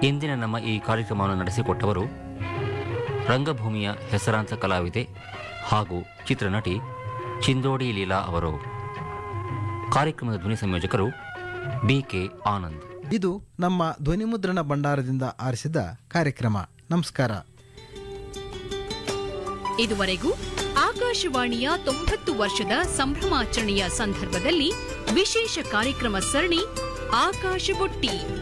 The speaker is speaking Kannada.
ಇಂದಿನ ನಮ್ಮ ಈ ಕಾರ್ಯಕ್ರಮವನ್ನು ನಡೆಸಿಕೊಟ್ಟವರು ರಂಗಭೂಮಿಯ ಹೆಸರಾಂತ ಕಲಾವಿದೆ ಹಾಗೂ ಚಿತ್ರನಟಿ ಚಿಂದೋಡಿ ಲೀಲಾ ಅವರು. ಕಾರ್ಯಕ್ರಮದ ಧ್ವನಿ ಸಂಯೋಜಕರು BK ಆನಂದ್. ಇದು ನಮ್ಮ ಧ್ವನಿಮುದ್ರಣ ಭಂಡಾರದಿಂದ ಆರಿಸಿದ ಕಾರ್ಯಕ್ರಮ. ನಮಸ್ಕಾರ. ಇದುವರೆಗೂ ಆಕಾಶವಾಣಿಯ 90 ವರ್ಷದ ಸಂಭ್ರಮಾಚರಣೆಯ ಸಂದರ್ಭದಲ್ಲಿ ವಿಶೇಷ ಕಾರ್ಯಕ್ರಮ ಸರಣಿ ಆಕಾಶ ಬುಟ್ಟಿ